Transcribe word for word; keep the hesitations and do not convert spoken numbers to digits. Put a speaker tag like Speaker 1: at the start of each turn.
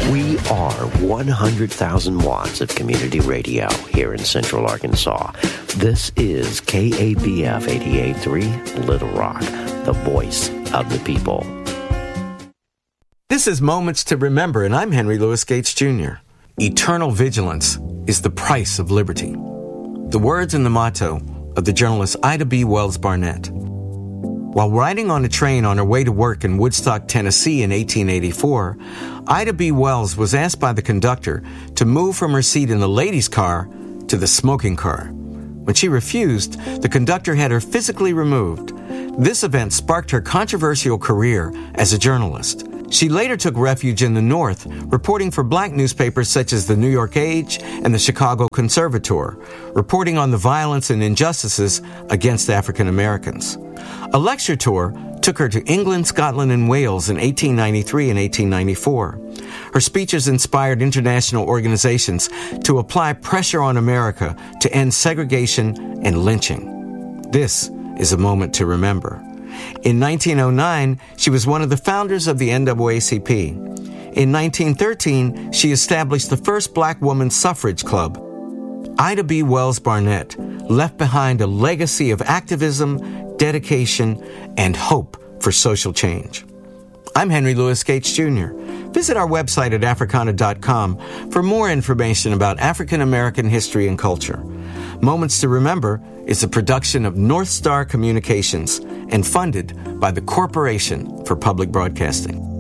Speaker 1: We are one hundred thousand watts of community radio here in Central Arkansas. This is K A B F eighty-eight point three Little Rock, the voice of the people.
Speaker 2: This is Moments to Remember, and I'm Henry Louis Gates, Junior Eternal vigilance is the price of liberty. The words and the motto of the journalist Ida B. Wells Barnett. While riding on a train on her way to work in Woodstock, Tennessee in eighteen eighty-four, Ida B. Wells was asked by the conductor to move from her seat in the ladies' car to the smoking car. When she refused, the conductor had her physically removed. This event sparked her controversial career as a journalist. She later took refuge in the North, reporting for black newspapers such as the New York Age and the Chicago Conservator, reporting on the violence and injustices against African Americans. A lecture tour took her to England, Scotland, and Wales in eighteen ninety-three and eighteen ninety-four. Her speeches inspired international organizations to apply pressure on America to end segregation and lynching. This is a moment to remember. In nineteen oh nine, she was one of the founders of the N double A C P. In nineteen thirteen, she established the first black women's suffrage club. Ida B. Wells Barnett left behind a legacy of activism, dedication, and hope for social change. I'm Henry Louis Gates, Junior Visit our website at Africana dot com for more information about African American history and culture. Moments to Remember is a production of North Star Communications and funded by the Corporation for Public Broadcasting.